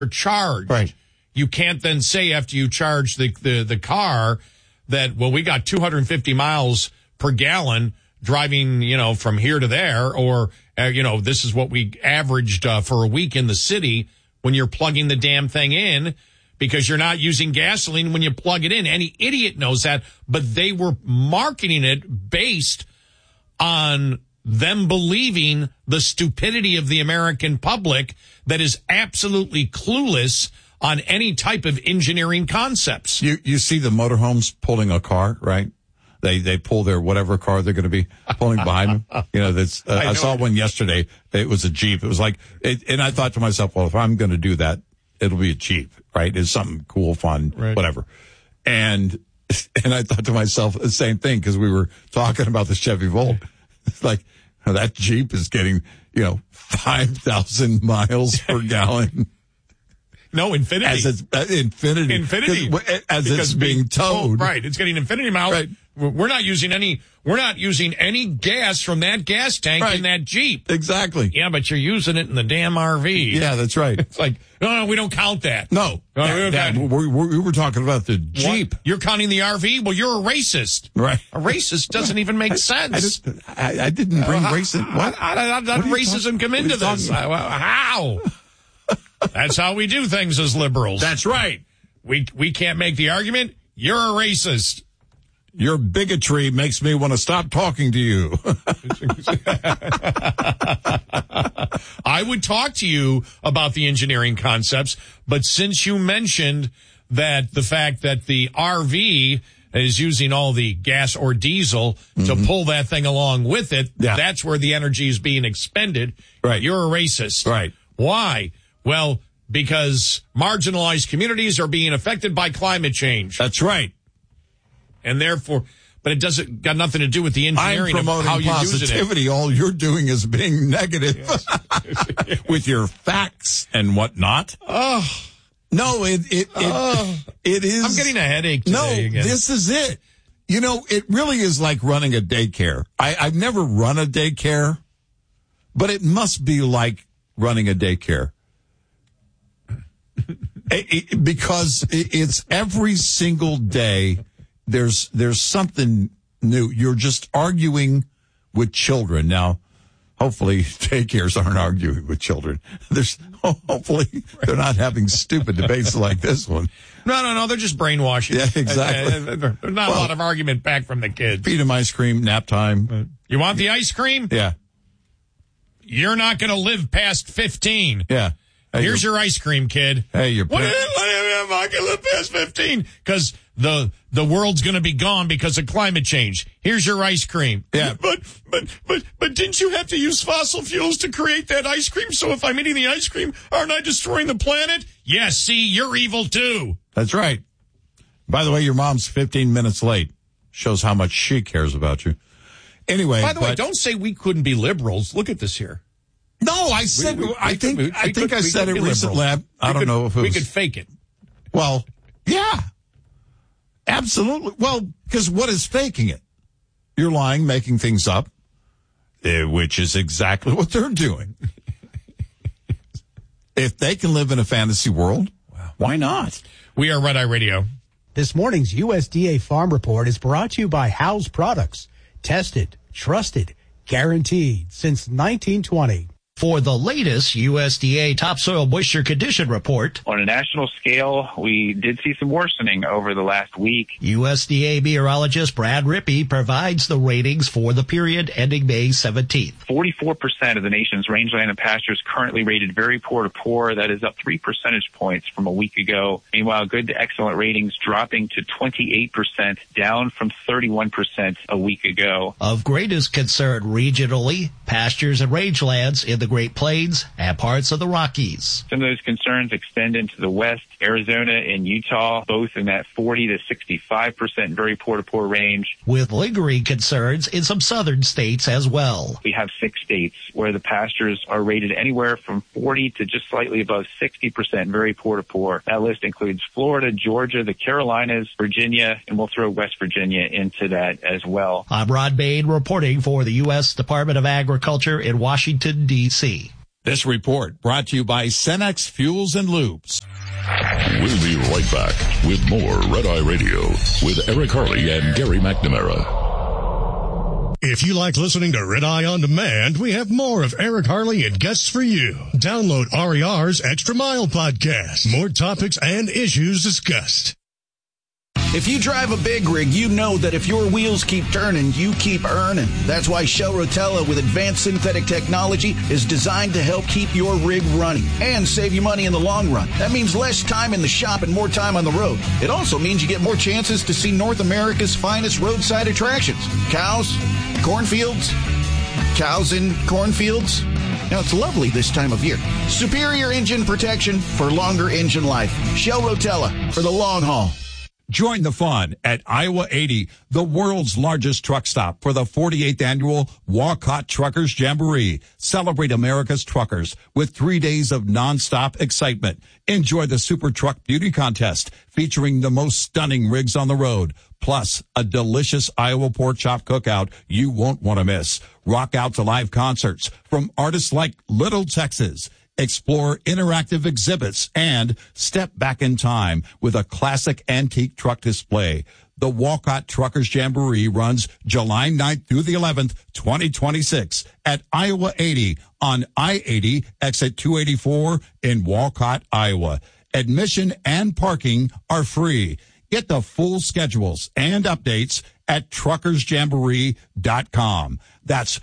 charge. Right. You can't then say after you charge the car that, well, we got 250 miles per gallon driving, from here to there, or, this is what we averaged for a week in the city when you're plugging the damn thing in, because you're not using gasoline when you plug it in. Any idiot knows that, but they were marketing it based on them believing the stupidity of the American public that is absolutely clueless on any type of engineering concepts. You see the motorhomes pulling a car, right? They pull their whatever car they're going to be pulling behind them. That's I saw one yesterday. It was a Jeep. It was like, and I thought to myself, well, if I'm going to do that, it'll be a Jeep, right? It's something cool, fun, right, whatever. And I thought to myself the same thing, because we were talking about the Chevy Volt. It's like, that Jeep is getting, 5,000 miles per gallon. No, infinity. As it's infinity. As it's being towed. Oh, right. It's getting infinity miles. Right. We're not using any gas from that gas tank in that Jeep. Exactly. Yeah, but you're using it in the damn RV. Yeah, that's right. It's like, no, we don't count that. No. We were talking about the Jeep. What? You're counting the RV? Well, you're a racist. Right. A racist doesn't even make sense. I didn't bring racism. What? How did racism come into this? How? That's how we do things as liberals. That's right. We can't make the argument. You're a racist. Your bigotry makes me want to stop talking to you. I would talk to you about the engineering concepts, but since you mentioned that the fact that the RV is using all the gas or diesel to pull that thing along with it, that's where the energy is being expended. Right. You're a racist. Right. Why? Well, because marginalized communities are being affected by climate change. That's right. And therefore, but it doesn't got nothing to do with the engineering of how you're positivity. using it. All you're doing is being negative with your facts and whatnot. Oh. No, it is. I'm getting a headache today again. This is it. It really is like running a daycare. I've never run a daycare, but it must be like running a daycare. Because it's every single day. There's something new. You're just arguing with children. Now, hopefully daycares aren't arguing with children. Hopefully they're not having stupid debates like this one. No. They're just brainwashing. Yeah, exactly. There's not a lot of argument back from the kids. Feed them ice cream, nap time. You want the ice cream? Yeah. You're not going to live past 15. Yeah. Hey, here's your ice cream, kid. Hey, you're what? I can live past 15 because the world's going to be gone because of climate change. Here's your ice cream. Yeah. But didn't you have to use fossil fuels to create that ice cream? So if I'm eating the ice cream, aren't I destroying the planet? Yes. See, you're evil too. That's right. By the way, your mom's 15 minutes late. Shows how much she cares about you. Anyway. By the way, don't say we couldn't be liberals. Look at this here. No, I said, I think I said it recently. I don't know if it was. We could fake it. Well, yeah. Absolutely. Well, because what is faking it? You're lying, making things up, which is exactly what they're doing. If they can live in a fantasy world, why not? We are Red Eye Radio. This morning's USDA Farm Report is brought to you by Howes Products. Tested, trusted, guaranteed since 1920. For the latest USDA topsoil moisture condition report. On a national scale, we did see some worsening over the last week. USDA meteorologist Brad Rippey provides the ratings for the period ending May 17th. 44% of the nation's rangeland and pastures currently rated very poor to poor. That is up 3 percentage points from a week ago. Meanwhile, good to excellent ratings dropping to 28%, down from 31% a week ago. Of greatest concern regionally, pastures and rangelands in the Great Plains and parts of the Rockies. Some of those concerns extend into the West, Arizona and Utah, both in that 40 to 65% very poor to poor range. With lingering concerns in some southern states as well. We have 6 states where the pastures are rated anywhere from 40 to just slightly above 60% very poor to poor. That list includes Florida, Georgia, the Carolinas, Virginia, and we'll throw West Virginia into that as well. I'm Rod Bain reporting for the U.S. Department of Agriculture in Washington, D.C. This report brought to you by Cenex Fuels and Lubes. We'll be right back with more Red Eye Radio with Eric Harley and Gary McNamara. If you like listening to Red Eye On Demand, we have more of Eric Harley and guests for you. Download RER's Extra Mile podcast. More topics and issues discussed. If you drive a big rig, you know that if your wheels keep turning, you keep earning. That's why Shell Rotella with advanced synthetic technology is designed to help keep your rig running and save you money in the long run. That means less time in the shop and more time on the road. It also means you get more chances to see North America's finest roadside attractions. Cows, cornfields, cows in cornfields. Now, it's lovely this time of year. Superior engine protection for longer engine life. Shell Rotella for the long haul. Join the fun at Iowa 80, the world's largest truck stop for the 48th annual Walcott Truckers Jamboree. Celebrate America's truckers with 3 days of nonstop excitement. Enjoy the Super Truck Beauty Contest featuring the most stunning rigs on the road, plus a delicious Iowa pork chop cookout you won't want to miss. Rock out to live concerts from artists like Little Texas. Explore interactive exhibits and step back in time with a classic antique truck display. The Walcott Truckers Jamboree runs July 9th through the 11th, 2026 at Iowa 80 on I-80 exit 284 in Walcott, Iowa. Admission and parking are free. Get the full schedules and updates at truckersjamboree.com. That's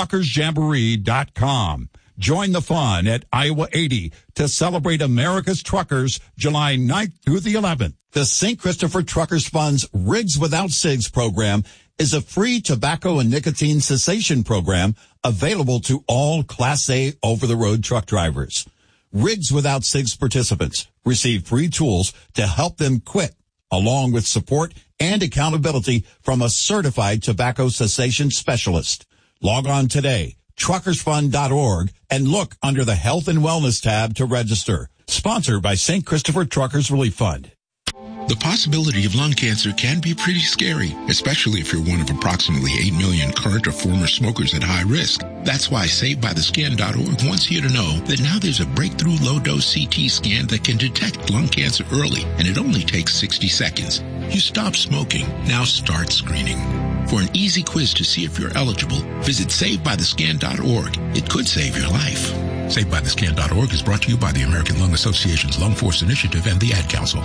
truckersjamboree.com. Join the fun at Iowa 80 to celebrate America's truckers July 9th through the 11th. The St. Christopher Truckers Fund's Rigs Without Cigs program is a free tobacco and nicotine cessation program available to all Class A over-the-road truck drivers. Rigs Without Cigs participants receive free tools to help them quit, along with support and accountability from a certified tobacco cessation specialist. Log on today, truckersfund.org, and look under the Health and Wellness tab to register. Sponsored by St. Christopher Truckers Relief Fund. The possibility of lung cancer can be pretty scary, especially if you're one of approximately 8 million current or former smokers at high risk. That's why SaveByTheScan.org wants you to know that now there's a breakthrough low-dose CT scan that can detect lung cancer early, and it only takes 60 seconds. You stop smoking, now start screening. For an easy quiz to see if you're eligible, visit SaveByTheScan.org. It could save your life. SaveByTheScan.org is brought to you by the American Lung Association's Lung Force Initiative and the Ad Council.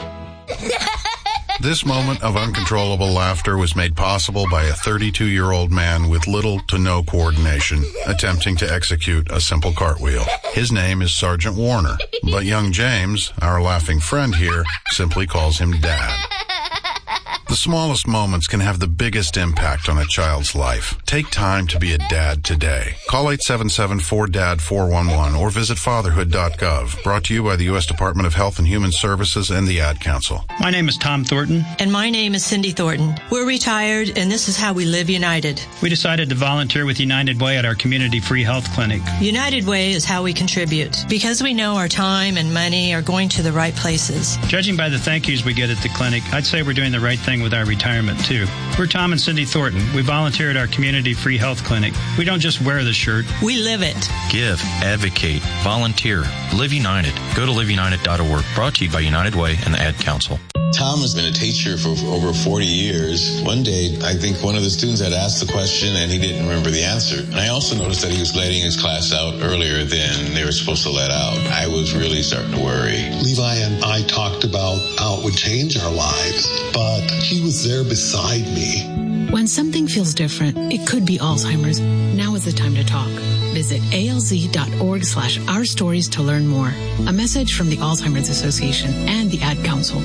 This moment of uncontrollable laughter was made possible by a 32-year-old man with little to no coordination attempting to execute a simple cartwheel. His name is Sergeant Warner, but young James, our laughing friend here, simply calls him Dad. The smallest moments can have the biggest impact on a child's life. Take time to be a dad today. Call 877-4DAD-411 or visit fatherhood.gov. Brought to you by the U.S. Department of Health and Human Services and the Ad Council. My name is Tom Thornton. And my name is Cindy Thornton. We're retired, and this is how we live united. We decided to volunteer with United Way at our community free health clinic. United Way is how we contribute, because we know our time and money are going to the right places. Judging by the thank yous we get at the clinic, I'd say we're doing the right thing with our retirement, too. We're Tom and Cindy Thornton. We volunteer at our community free health clinic. We don't just wear the shirt. We live it. Give, advocate, volunteer, live united. Go to liveunited.org. Brought to you by United Way and the Ad Council. Tom has been a teacher for over 40 years. One day, I think one of the students had asked the question and he didn't remember the answer. And I also noticed that he was letting his class out earlier than they were supposed to let out. I was really starting to worry. Levi and I talked about how it would change our lives, but he was there beside me. When something feels different, it could be Alzheimer's. Now is the time to talk. Visit alz.org/ourstories to learn more. A message from the Alzheimer's Association and the Ad Council.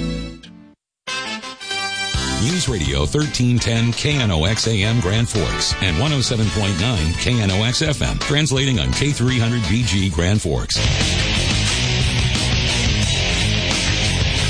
News Radio 1310 KNOX AM Grand Forks and 107.9 KNOX FM, translating on K300BG Grand Forks.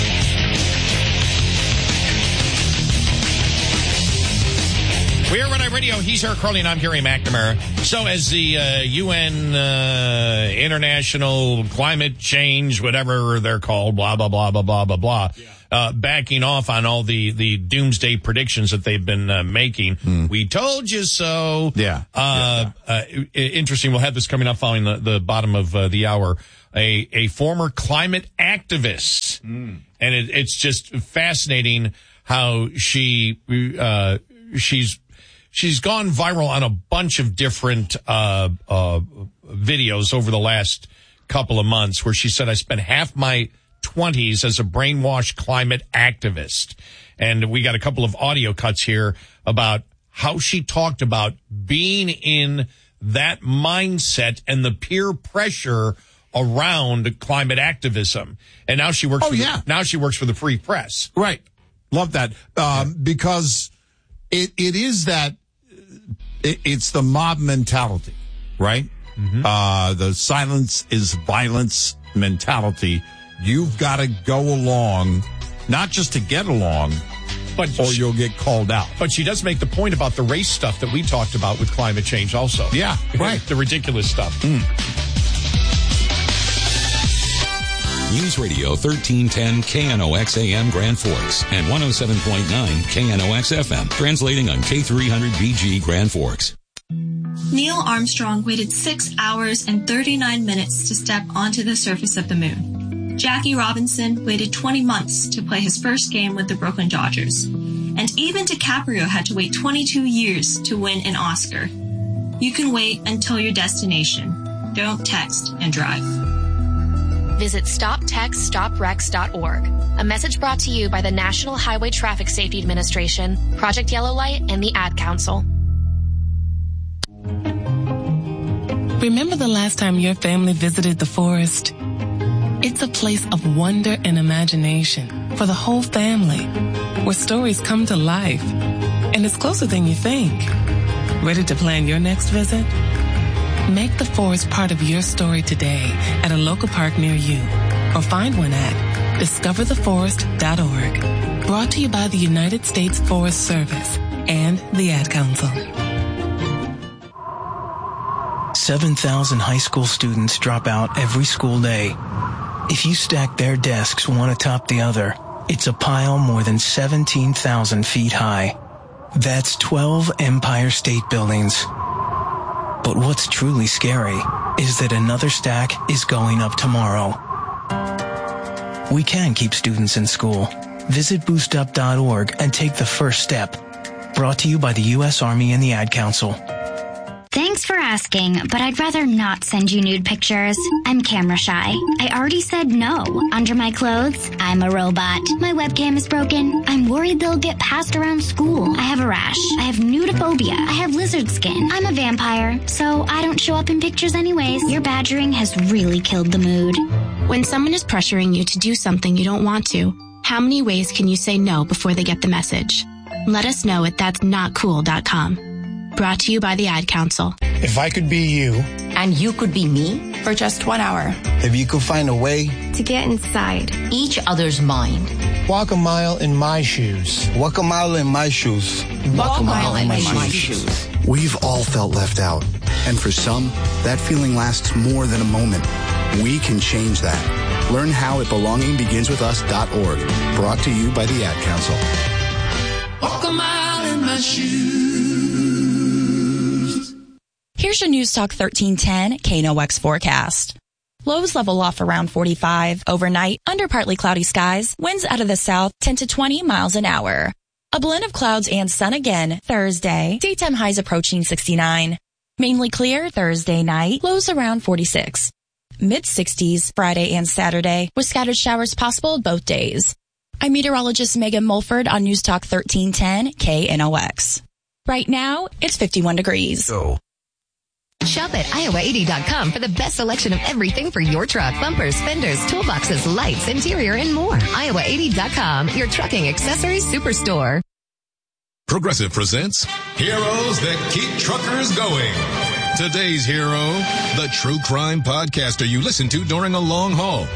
We are Red Eye Radio. He's Eric Carly, and I'm Gary McNamara. So as the UN International Climate Change, whatever they're called, blah, blah, blah, blah, blah, blah, blah, backing off on all the doomsday predictions that they've been making. We told you so. Interesting. We'll have this coming up following the bottom of the hour. A former climate activist. And it's just fascinating how she's gone viral on a bunch of different videos over the last couple of months, where she said, I spent half my 20s as a brainwashed climate activist. And we got a couple of audio cuts here about how she talked about being in that mindset and the peer pressure around climate activism. And now she works now she works for the Free Press. Right. Love that. Because it is that it's the mob mentality, right? The silence is violence mentality. You've got to go along, not just to get along, or you'll get called out. But she does make the point about the race stuff that we talked about with climate change also. Yeah, right. The ridiculous stuff. News Radio 1310 KNOX AM Grand Forks and 107.9 KNOX FM, translating on K300BG Grand Forks. Neil Armstrong waited 6 hours and 39 minutes to step onto the surface of the moon. Jackie Robinson waited 20 months to play his first game with the Brooklyn Dodgers. And even DiCaprio had to wait 22 years to win an Oscar. You can wait until your destination. Don't text and drive. Visit StopTextStopWrecks.org. A message brought to you by the National Highway Traffic Safety Administration, Project Yellow Light, and the Ad Council. Remember the last time your family visited the forest? It's a place of wonder and imagination for the whole family, where stories come to life. And it's closer than you think. Ready to plan your next visit? Make the forest part of your story today at a local park near you, or find one at discovertheforest.org. Brought to you by the United States Forest Service and the Ad Council. 7,000 high school students drop out every school day. If you stack their desks one atop the other, it's a pile more than 17,000 feet high. That's 12 Empire State Buildings. But what's truly scary is that another stack is going up tomorrow. We can keep students in school. Visit boostup.org and take the first step. Brought to you by the U.S. Army and the Ad Council. Thanks for asking, but I'd rather not send you nude pictures. I'm camera shy. I already said no. Under my clothes, I'm a robot. My webcam is broken. I'm worried they'll get passed around school. I have a rash. I have nudophobia. I have lizard skin. I'm a vampire, so I don't show up in pictures anyways. Your badgering has really killed the mood. When someone is pressuring you to do something you don't want to, how many ways can you say no before they get the message? Let us know at that'snotcool.com. Brought to you by the Ad Council. If I could be you. And you could be me for just 1 hour. If you could find a way to get inside each other's mind. Walk a mile in my shoes. Walk a mile in my shoes. Walk a mile in my shoes. We've all felt left out. And for some, that feeling lasts more than a moment. We can change that. Learn how at belongingbeginswithus.org. Brought to you by the Ad Council. Walk a mile in my shoes. Here's your News Talk 1310 KNOX forecast. Lows level off around 45. Overnight, under partly cloudy skies, winds out of the south 10 to 20 miles an hour. A blend of clouds and sun again Thursday. Daytime highs approaching 69. Mainly clear Thursday night, lows around 46. Mid-60s Friday and Saturday, with scattered showers possible both days. I'm meteorologist Megan Mulford on News Talk 1310 KNOX. Right now, it's 51 degrees. Go. Shop at Iowa80.com for the best selection of everything for your truck. Bumpers, fenders, toolboxes, lights, interior, and more. Iowa80.com, your trucking accessories superstore. Progressive presents Heroes That Keep Truckers Going. Today's hero, the true crime podcaster you listen to during a long haul.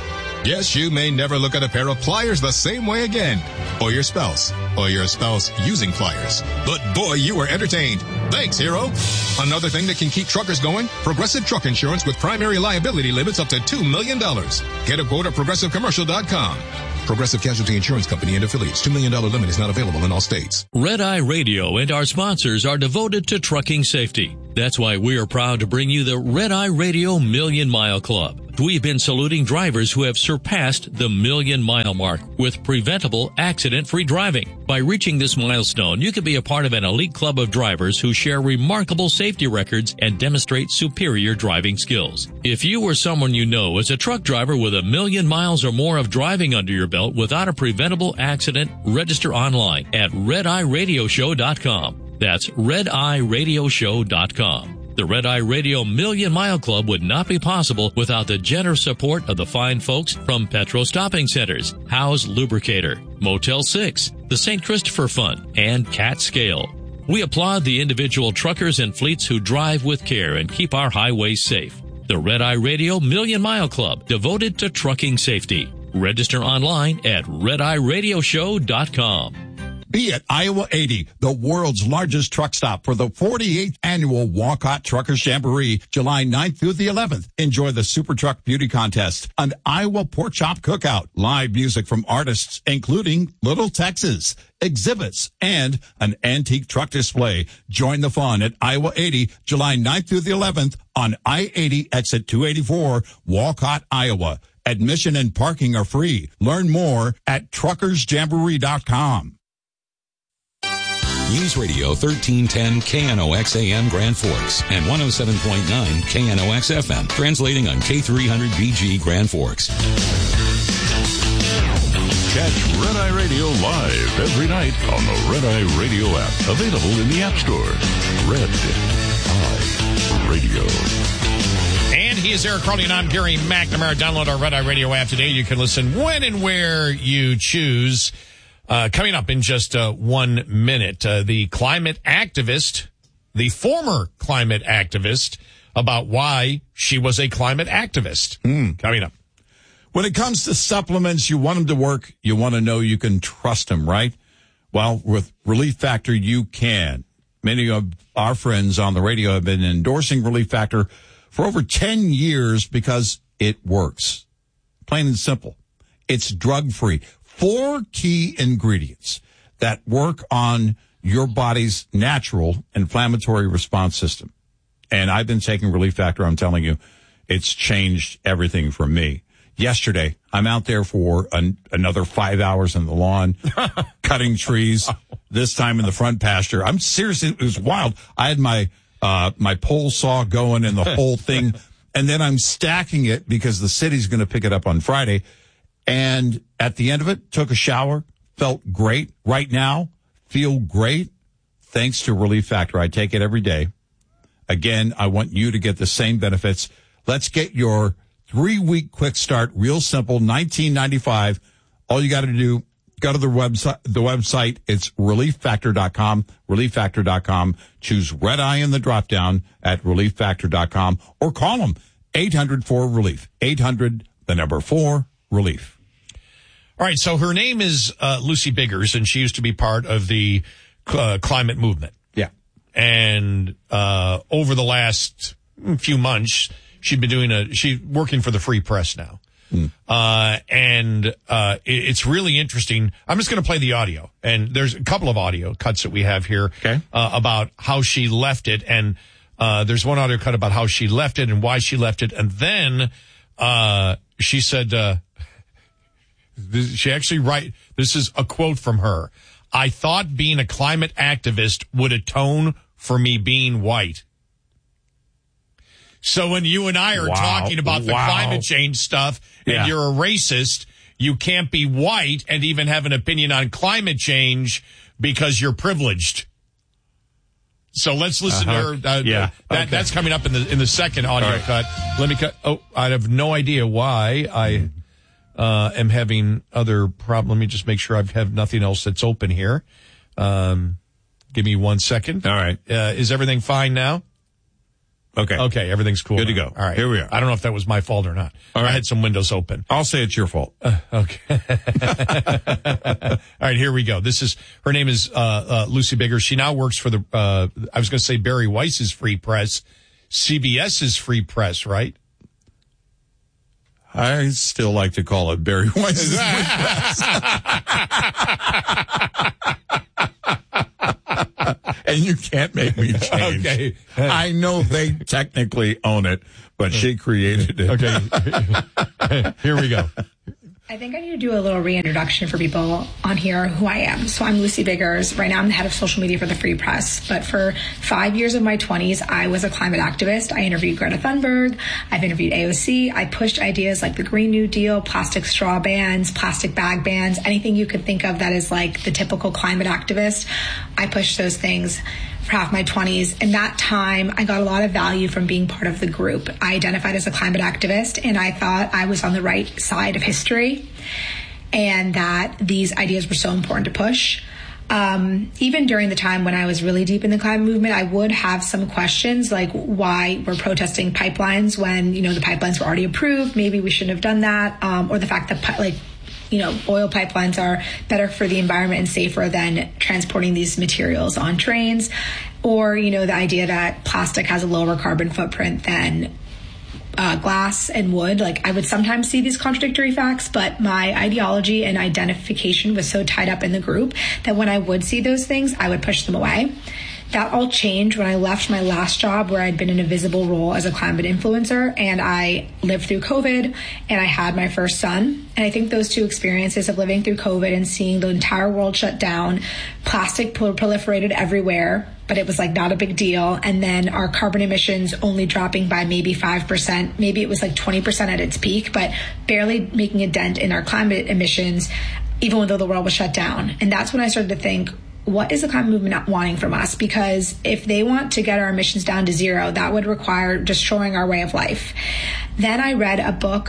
Yes, you may never look at a pair of pliers the same way again. Or your spouse using pliers. But boy, you were entertained. Thanks, Hero. Another thing that can keep truckers going, Progressive Truck Insurance with primary liability limits up to $2 million. Get a quote at progressivecommercial.com. Progressive Casualty Insurance Company and affiliates. $2 million limit is not available in all states. Red Eye Radio and our sponsors are devoted to trucking safety. That's why we are proud to bring you the Red Eye Radio Million Mile Club. We've been saluting drivers who have surpassed the 1,000,000 mile mark with preventable, accident-free driving. By reaching this milestone, you can be a part of an elite club of drivers who share remarkable safety records and demonstrate superior driving skills. If you or someone you know is a truck driver with 1,000,000 miles or more of driving under your belt without a preventable accident, register online at RedEyeRadioShow.com. That's RedEyeRadioShow.com. The Red Eye Radio Million Mile Club would not be possible without the generous support of the fine folks from Petro Stopping Centers, Howe's Lubricator, Motel 6, the St. Christopher Fund, and Cat Scale. We applaud the individual truckers and fleets who drive with care and keep our highways safe. The Red Eye Radio Million Mile Club, devoted to trucking safety. Register online at RedEyeRadioShow.com. Be at Iowa 80, the world's largest truck stop for the 48th annual Walcott Truckers Jamboree, July 9th through the 11th. Enjoy the Super Truck Beauty Contest, an Iowa Pork Chop Cookout, live music from artists including Little Texas, exhibits, and an antique truck display. Join the fun at Iowa 80, July 9th through the 11th on I-80 exit 284, Walcott, Iowa. Admission and parking are free. Learn more at truckersjamboree.com. News Radio 1310 KNOX AM Grand Forks and 107.9 KNOX FM, translating on K300BG Grand Forks. Catch Red Eye Radio live every night on the Red Eye Radio app, available in the App Store. Red Eye Radio. And he is Eric Crowley, and I'm Gary McNamara. Download our Red Eye Radio app today. You can listen when and where you choose. Coming up in just 1 minute, the climate activist, the former climate activist, about why she was a climate activist. Coming up. When it comes to supplements, you want them to work. You want to know you can trust them, right? Well, with Relief Factor, you can. Many of our friends on the radio have been endorsing Relief Factor for over 10 years because it works. Plain and simple. It's drug-free. 4 key ingredients that work on your body's natural inflammatory response system. And I've been taking Relief Factor. I'm telling you, it's changed everything for me. Yesterday, I'm out there for another 5 hours in the lawn, cutting trees, this time in the front pasture. I'm serious. It was wild. I had my pole saw going and the whole thing. And then I'm stacking it because the city's going to pick it up on Friday. And at the end of it, took a shower, felt great. Right now, feel great thanks to Relief Factor. I take it every day. Again, I want you to get the same benefits. Let's get your 3-week quick start, real simple, $19.95. All you got to do, go to the website. It's relieffactor.com, relieffactor.com. Choose Red Eye in the drop-down at relieffactor.com or call them 800-4-RELIEF, 800-4-RELIEF. All right, so her name is Lucy Biggers, and she used to be part of the climate movement. Yeah. And over the last few months, she's working for the Free Press now. It's really interesting. I'm just going to play the audio, and there's a couple of audio cuts that we have here about how she left it, and there's one audio cut about how she left it and why she left it, and then she said, this is a quote from her. I thought being a climate activist would atone for me being white. So when you and I are talking about the climate change stuff and you're a racist, you can't be white and even have an opinion on climate change because you're privileged. So let's listen to her. That's coming up in the second audio cut. Let me cut. Oh, I have no idea why I am having other problem. Let me just make sure I have nothing else that's open here. Give me 1 second. All right. Is everything fine now? Okay. Everything's cool. Good to now. go. All right. Here we are. I don't know if that was my fault or not. All right. I had some windows open. I'll say it's your fault. Okay. All right. Here we go. Her name is Lucy Biggers. She now works for I was going to say Barry Weiss's Free Press, CBS's Free Press, right? I still like to call it Barry Weiss's Free Press. And you can't make me change. Okay. I know they technically own it, but she created it. Okay. Here we go. I think I need to do a little reintroduction for people on here who I am. So I'm Lucy Biggers. Right now I'm the head of social media for the Free Press. But for 5 years of my 20s, I was a climate activist. I interviewed Greta Thunberg. I've interviewed AOC. I pushed ideas like the Green New Deal, plastic straw bans, plastic bag bans, anything you could think of that is like the typical climate activist. I pushed those things for half my 20s. In that time, I got a lot of value from being part of the group. I identified as a climate activist, and I thought I was on the right side of history and that these ideas were so important to push. Even during the time when I was really deep in the climate movement, I would have some questions like why we're protesting pipelines when, the pipelines were already approved. Maybe we shouldn't have done that. Or the fact that oil pipelines are better for the environment and safer than transporting these materials on trains, or, the idea that plastic has a lower carbon footprint than glass and wood. I would sometimes see these contradictory facts, but my ideology and identification was so tied up in the group that when I would see those things, I would push them away. That all changed when I left my last job where I'd been in a visible role as a climate influencer, and I lived through COVID and I had my first son. And I think those two experiences of living through COVID and seeing the entire world shut down, plastic proliferated everywhere, but it was not a big deal. And then our carbon emissions only dropping by maybe 5%, maybe it was 20% at its peak, but barely making a dent in our climate emissions, even though the world was shut down. And that's when I started to think, what is the climate movement not wanting from us? Because if they want to get our emissions down to zero, that would require destroying our way of life. Then I read a book,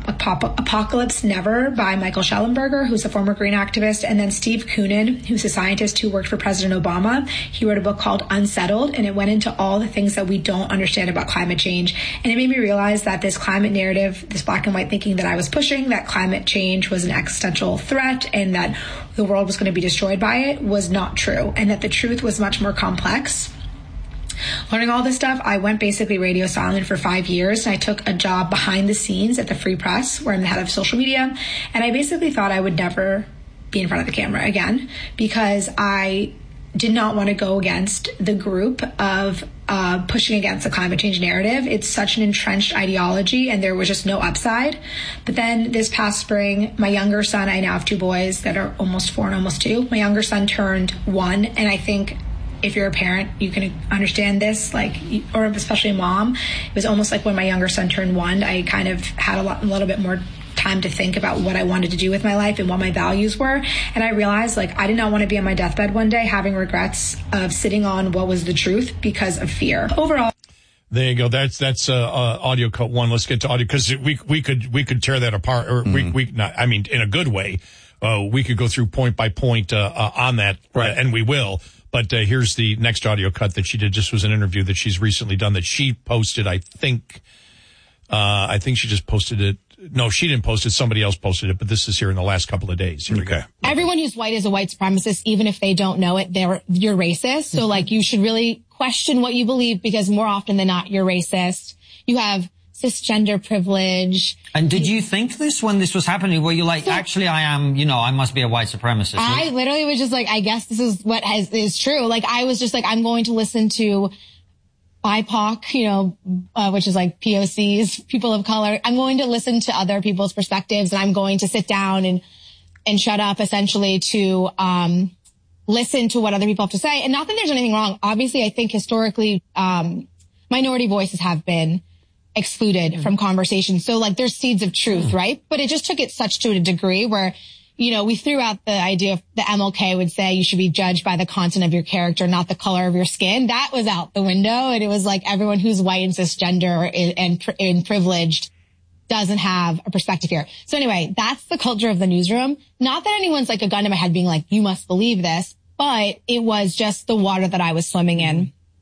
Apocalypse Never by Michael Schellenberger, who's a former green activist, and then Steve Koonin, who's a scientist who worked for President Obama. He wrote a book called Unsettled, and it went into all the things that we don't understand about climate change. And it made me realize that this climate narrative, this black and white thinking that I was pushing, that climate change was an existential threat and that the world was going to be destroyed by it, was not true, and that the truth was much more complex. Learning all this stuff, I went basically radio silent for 5 years, and I took a job behind the scenes at the Free Press, where I'm the head of social media, and I basically thought I would never be in front of the camera again, because I did not want to go against the group of pushing against the climate change narrative. It's such an entrenched ideology, and there was just no upside. But then this past spring, my younger son, I now have two boys that are almost 4 and almost 2. My younger son turned 1, and I think if you're a parent, you can understand this, or especially a mom. It was almost like when my younger son turned 1, I kind of had a little bit more time to think about what I wanted to do with my life and what my values were. And I realized I did not want to be on my deathbed one day having regrets of sitting on what was the truth because of fear. Overall. There you go. That's audio cut 1. Let's get to audio, because we could tear that apart, or we not, I mean, in a good way. We could go through point by point on that, right. And we will. But here's the next audio cut that she did. This was an interview that she's recently done that she posted. I think she just posted it. No, she didn't post it. Somebody else posted it, but this is here in the last couple of days. Here we go. Everyone who's white is a white supremacist, even if they don't know it. You're racist. So you should really question what you believe, because more often than not, you're racist. You have cisgender privilege. And did you think this when this was happening? Were you actually, I am, I must be a white supremacist? I literally was just I guess this is what is true. I was just I'm going to listen to BIPOC, which is POCs, people of color. I'm going to listen to other people's perspectives, and I'm going to sit down and shut up, essentially, to listen to what other people have to say. And not that there's anything wrong. Obviously, I think historically, minority voices have been excluded from conversations. So there's seeds of truth, right? But it just took it such to a degree where, we threw out the idea of the MLK would say you should be judged by the content of your character, not the color of your skin. That was out the window. And it was everyone who's white and cisgender and privileged doesn't have a perspective here. So anyway, that's the culture of the newsroom. Not that anyone's a gun to my head being you must believe this, but it was just the water that I was swimming in.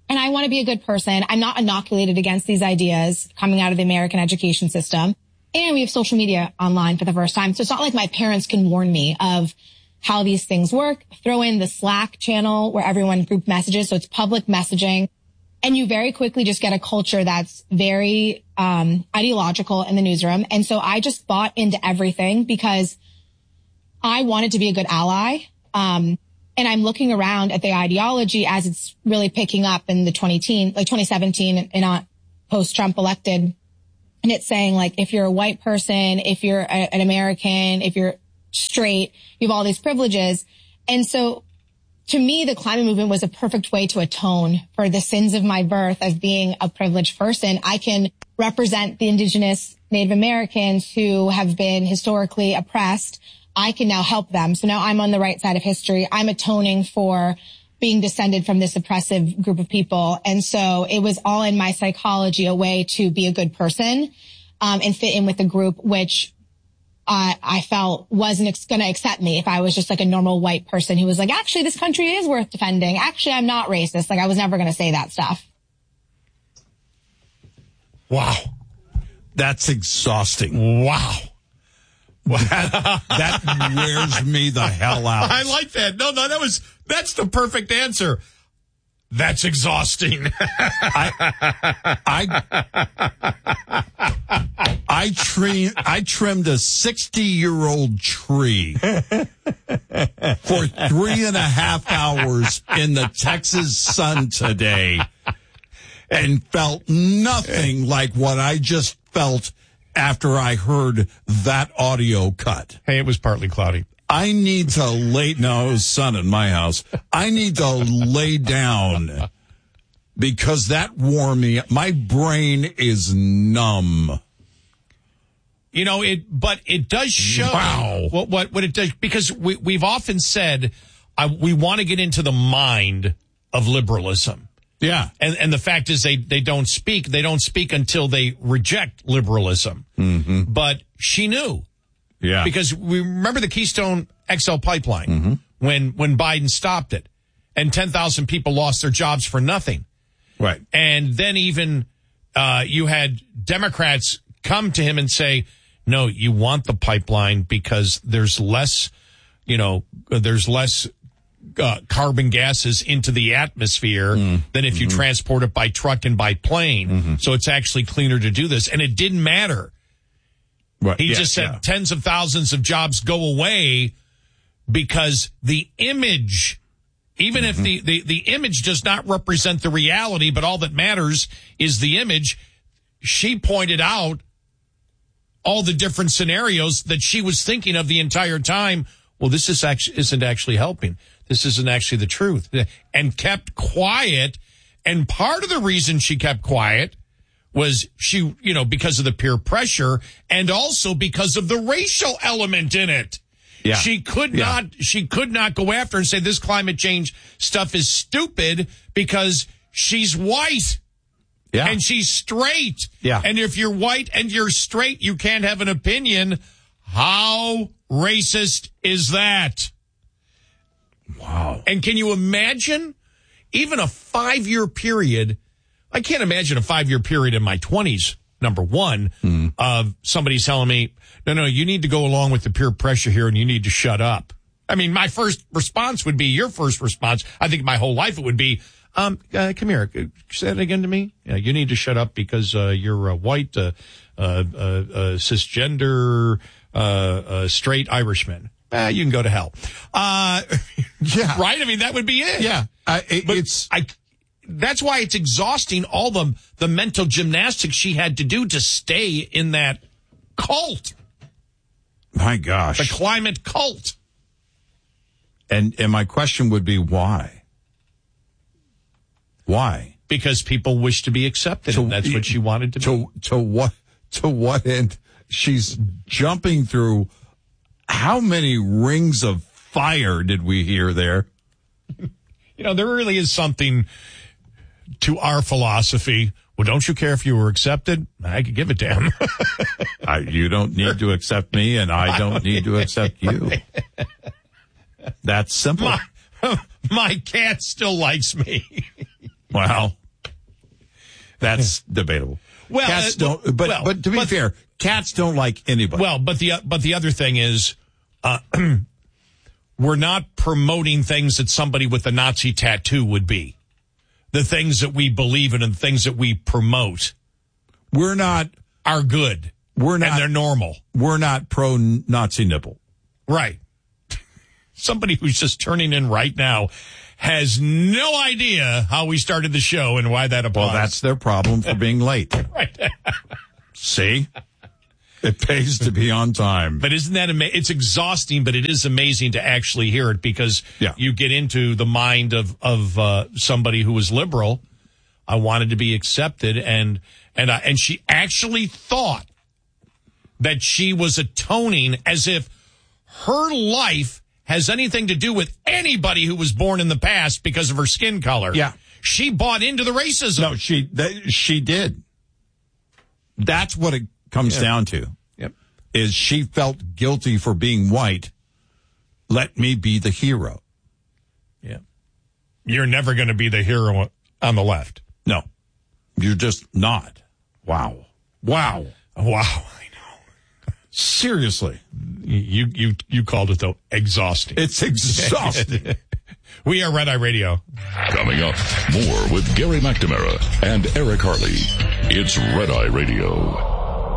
and I want to be a good person. I'm not inoculated against these ideas coming out of the American education system. And we have social media online for the first time. So it's not like my parents can warn me of how these things work. Throw in the Slack channel where everyone group messages. So it's public messaging. And you very quickly just get a culture that's very ideological in the newsroom. And so I just bought into everything because I wanted to be a good ally. And I'm looking around at the ideology as it's really picking up in the 2017 and post-Trump elected. And it's saying, like, if you're a white person, if you're an American, if you're straight, you have all these privileges. And so to me, the climate movement was a perfect way to atone for the sins of my birth as being a privileged person. I can represent the indigenous Native Americans who have been historically oppressed. I can now help them. So now I'm on the right side of history. I'm atoning for being descended from this oppressive group of people. And so it was all in my psychology, a way to be a good person, and fit in with the group, which I felt wasn't going to accept me if I was just like a normal white person who was like, actually, this country is worth defending. Actually, I'm not racist. Like, I was never going to say that stuff. Wow. That's exhausting. Wow. That wears me the hell out. I like that. No, that's the perfect answer. That's exhausting. I trimmed a 60-year-old tree for 3.5 hours in the Texas sun today and felt nothing like what I just felt after I heard that audio cut. Hey, it was partly cloudy. I need to it was sun in my house. I need to lay down because that wore me. My brain is numb. You know, but it does show what it does, because we've often said we want to get into the mind of liberalism. Yeah. And the fact is they don't speak. They don't speak until they reject liberalism. Mm-hmm. But she knew. Yeah. Because we remember the Keystone XL pipeline when Biden stopped it and 10,000 people lost their jobs for nothing. Right. And then even you had Democrats come to him and say, no, you want the pipeline because there's less carbon gases into the atmosphere than if you transport it by truck and by plane. So it's actually cleaner to do this. And it didn't matter. Right. He just said tens of thousands of jobs go away because the image, even if the image does not represent the reality, but all that matters is the image. She pointed out all the different scenarios that she was thinking of the entire time. Well, this isn't actually helping. This isn't actually the truth, and kept quiet. And part of the reason she kept quiet was because of the peer pressure and also because of the racial element in it. Yeah. She could not go after and say this climate change stuff is stupid because she's white. Yeah. And she's straight. Yeah. And if you're white and you're straight, you can't have an opinion. How racist is that? Wow. And can you imagine even a 5-year period? I can't imagine a 5-year period in my 20s, number one, of somebody telling me, no, you need to go along with the peer pressure here and you need to shut up. I mean, my first response would be your first response. I think my whole life it would be, come here, say that again to me. Yeah, you need to shut up because you're a white, cisgender, straight Irishman. You can go to hell. Yeah. Right? I mean, that would be it. Yeah. That's why it's exhausting, all the mental gymnastics she had to do to stay in that cult. My gosh. The climate cult. And my question would be why? Why? Because people wish to be accepted, and that's what she wanted to be. To what end? She's jumping through. How many rings of fire did we hear there? There really is something to our philosophy. Well, don't you care if you were accepted? I could give a damn. You don't need to accept me, and I don't need to accept you. That's simple. My cat still likes me. Well, That's debatable. Well, cats don't. But to be fair, cats don't like anybody. Well, but the other thing is, we're not promoting things that somebody with a Nazi tattoo would be. The things that we believe in and the things that we promote, are good. And they're normal. We're not pro-Nazi nipple. Right. Somebody who's just turning in right now has no idea how we started the show and why that applies. Well, that's their problem for being late. Right. See? It pays to be on time. But isn't that amazing? It's exhausting, but it is amazing to actually hear it because you get into the mind of somebody who was liberal. I wanted to be accepted, and she actually thought that she was atoning as if her life has anything to do with anybody who was born in the past because of her skin color. Yeah. She bought into the racism. No, she did. That's what it comes down to. Yep. Is she felt guilty for being white. Let me be the hero. Yeah. You're never going to be the hero on the left. No. You're just not. Wow. I know. Seriously. You called it, though, exhausting. It's exhausting. We are Red Eye Radio. Coming up, more with Gary McNamara and Eric Harley. It's Red Eye Radio.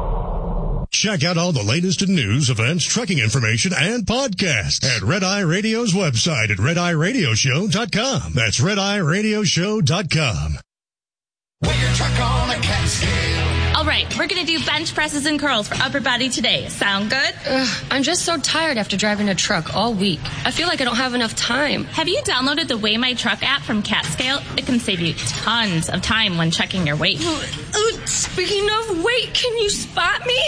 Check out all the latest in news, events, trucking information, and podcasts at Red Eye Radio's website at RedEyeRadioshow.com. That's RedEyeRadioshow.com. Wear your truck on a cat scale. All right, we're going to do bench presses and curls for upper body today. Sound good? I'm just so tired after driving a truck all week. I feel like I don't have enough time. Have you downloaded the Weigh My Truck app from CatScale? It can save you tons of time when checking your weight. Speaking of weight, can you spot me?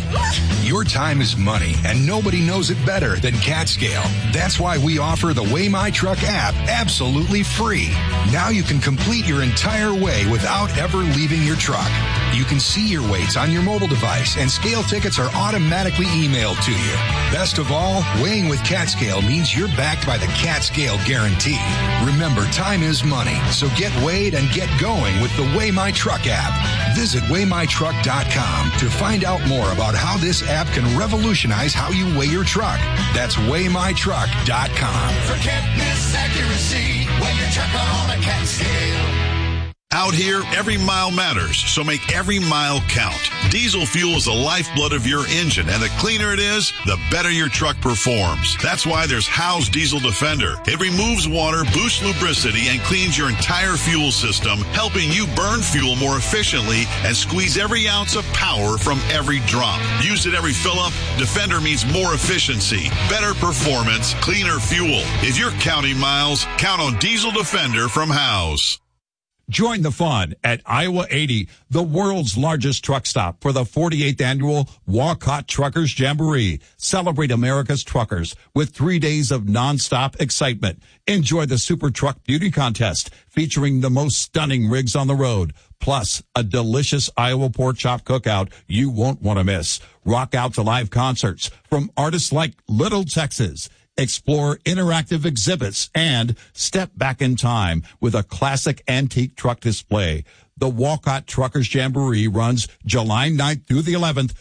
Your time is money, and nobody knows it better than CatScale. That's why we offer the Weigh My Truck app absolutely free. Now you can complete your entire weigh without ever leaving your truck. You can see your weights on your mobile device, and scale tickets are automatically emailed to you. Best of all, weighing with CatScale means you're backed by the CatScale guarantee. Remember, time is money, so get weighed and get going with the Weigh My Truck app. Visit WeighMyTruck.com to find out more about how this app can revolutionize how you weigh your truck. That's WeighMyTruck.com. Forget misaccuracy. Weigh your truck on a cat scale. Out here, every mile matters, so make every mile count. Diesel fuel is the lifeblood of your engine, and the cleaner it is, the better your truck performs. That's why there's Howe's Diesel Defender. It removes water, boosts lubricity, and cleans your entire fuel system, helping you burn fuel more efficiently and squeeze every ounce of power from every drop. Used at every fill-up, Defender means more efficiency, better performance, cleaner fuel. If you're counting miles, count on Diesel Defender from Howe's. Join the fun at Iowa 80, the world's largest truck stop, for the 48th annual Walcott Truckers Jamboree. Celebrate America's truckers with 3 days of nonstop excitement. Enjoy the Super Truck Beauty Contest featuring the most stunning rigs on the road, plus a delicious Iowa pork chop cookout you won't want to miss. Rock out to live concerts from artists like Little Texas. Explore interactive exhibits and step back in time with a classic antique truck display. The Walcott Truckers Jamboree runs July 9th through the 11th,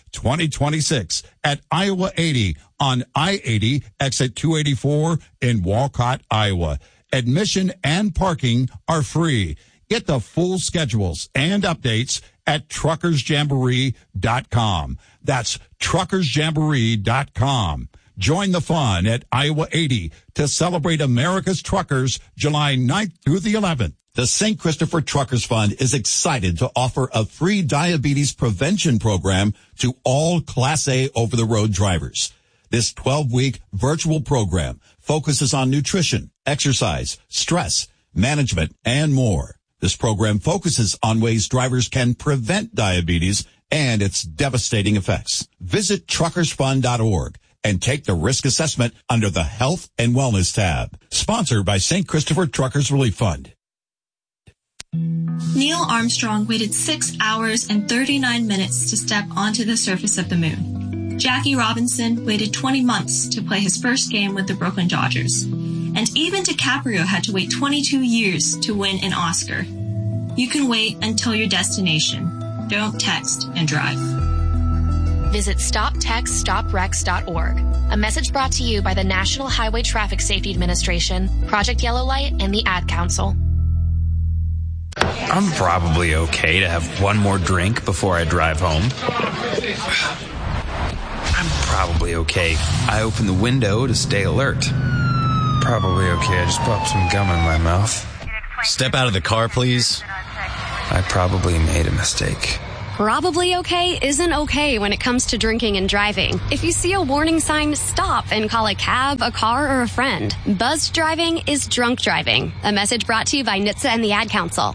2026 at Iowa 80 on I-80 exit 284 in Walcott, Iowa. Admission and parking are free. Get the full schedules and updates at truckersjamboree.com. That's truckersjamboree.com. Join the fun at Iowa 80 to celebrate America's truckers July 9th through the 11th. The St. Christopher Truckers Fund is excited to offer a free diabetes prevention program to all Class A over-the-road drivers. This 12-week virtual program focuses on nutrition, exercise, stress, management, and more. This program focuses on ways drivers can prevent diabetes and its devastating effects. Visit truckersfund.org and take the risk assessment under the Health and Wellness tab. Sponsored by St. Christopher Truckers Relief Fund. Neil Armstrong waited 6 hours and 39 minutes to step onto the surface of the moon. Jackie Robinson waited 20 months to play his first game with the Brooklyn Dodgers. And even DiCaprio had to wait 22 years to win an Oscar. You can wait until your destination. Don't text and drive. Visit StopTextStopWrecks.org. A message brought to you by the National Highway Traffic Safety Administration, Project Yellow Light, and the Ad Council. I'm probably okay to have one more drink before I drive home. I'm probably okay. I open the window to stay alert. Probably okay. I just popped some gum in my mouth. Step out of the car, please. I probably made a mistake. Probably okay isn't okay when it comes to drinking and driving. If you see a warning sign, stop and call a cab, a car, or a friend. Buzzed driving is drunk driving. A message brought to you by NHTSA and the Ad Council.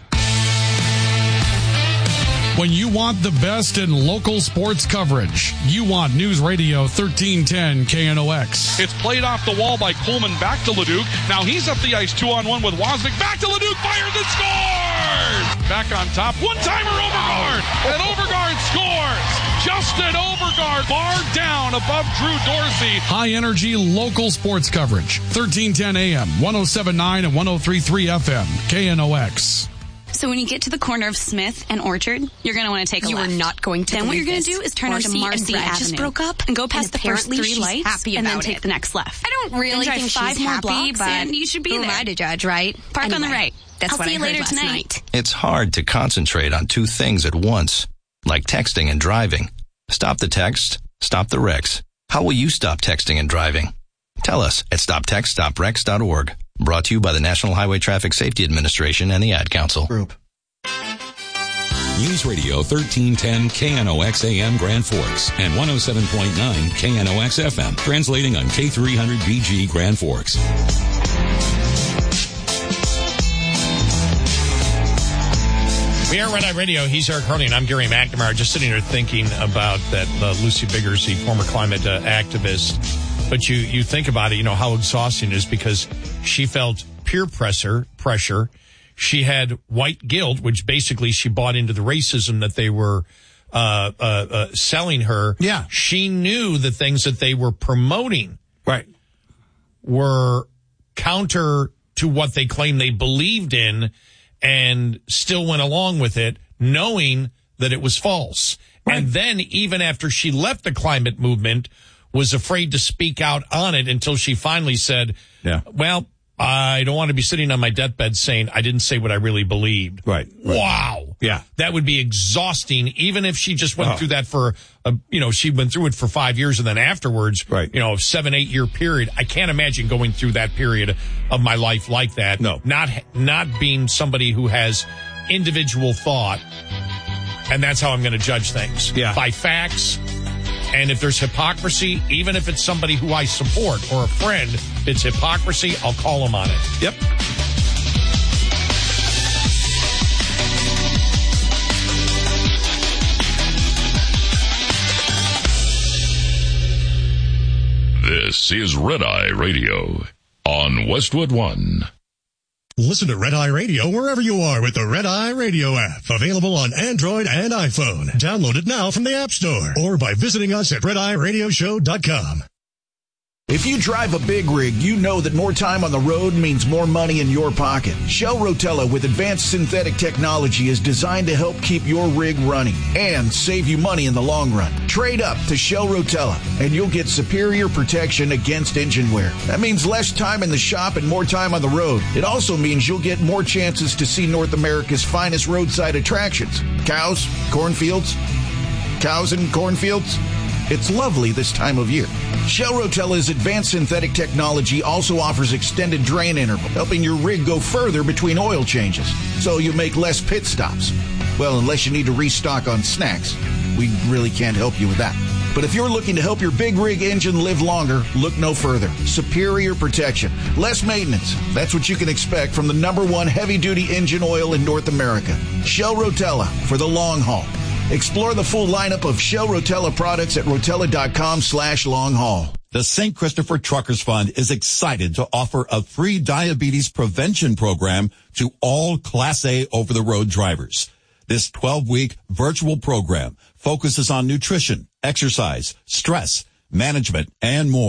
When you want the best in local sports coverage, you want News Radio 1310 KNOX. It's played off the wall by Coleman back to Leduc. Now he's up the ice 2-on-1 with Wozniak. Back to Leduc, fires and scores! Back on top, one-timer Overgaard, and Overgaard scores! Justin Overgaard, bar down above Drew Dorsey. High-energy local sports coverage, 1310 AM, 107.9 and 103.3 FM, KNOX. So when you get to the corner of Smith and Orchard, you're going to want to take a left. You are not going to. Then what you're going to do is turn onto Marcy Avenue. Just broke up and go past the first 3 lights and then take the next left. I don't really think 5 more blocks, but you should be there. Who am I to judge, right? Park on the right. That's what I heard last night. It's hard to concentrate on 2 things at once, like texting and driving. Stop the text, stop the wrecks. How will you stop texting and driving? Tell us at StopTextStopWrecks.org. Brought to you by the National Highway Traffic Safety Administration and the Ad Council. News Radio 1310 KNOX AM Grand Forks and 107.9 KNOX FM. Translating on K300BG Grand Forks. We are Red Eye Radio. He's Eric Harley, and I'm Gary McNamara. Just sitting there thinking about that Lucy Biggers, the former climate activist. But you think about it, you know, how exhausting it is because she felt peer pressure. She had white guilt, which basically she bought into the racism that they were selling her. Yeah. She knew the things that they were promoting were counter to what they claimed they believed in and still went along with it, knowing that it was false. Right. And then even after she left the climate movement, was afraid to speak out on it until she finally said, well, I don't want to be sitting on my deathbed saying I didn't say what I really believed. Right. Wow. Yeah. That would be exhausting, even if she just went through that for, she went through it for 5 years and then afterwards, 7-8 year period. I can't imagine going through that period of my life like that. No. Not being somebody who has individual thought. And that's how I'm going to judge things. Yeah. By facts. And if there's hypocrisy, even if it's somebody who I support or a friend, it's hypocrisy, I'll call them on it. Yep. This is Red Eye Radio on Westwood One. Listen to Red Eye Radio wherever you are with the Red Eye Radio app. Available on Android and iPhone. Download it now from the App Store or by visiting us at RedEyeRadioshow.com. If you drive a big rig, you know that more time on the road means more money in your pocket. Shell Rotella with advanced synthetic technology is designed to help keep your rig running and save you money in the long run. Trade up to Shell Rotella and you'll get superior protection against engine wear. That means less time in the shop and more time on the road. It also means you'll get more chances to see North America's finest roadside attractions. Cows, cornfields, cows and cornfields. It's lovely this time of year. Shell Rotella's advanced synthetic technology also offers extended drain interval, helping your rig go further between oil changes, so you make less pit stops. Well, unless you need to restock on snacks. We really can't help you with that. But if you're looking to help your big rig engine live longer, look no further. Superior protection, less maintenance. That's what you can expect from the #1 heavy-duty engine oil in North America. Shell Rotella for the long haul. Explore the full lineup of Shell Rotella products at rotella.com/long-haul. The St. Christopher Truckers Fund is excited to offer a free diabetes prevention program to all Class A over-the-road drivers. This 12-week virtual program focuses on nutrition, exercise, stress, management, and more.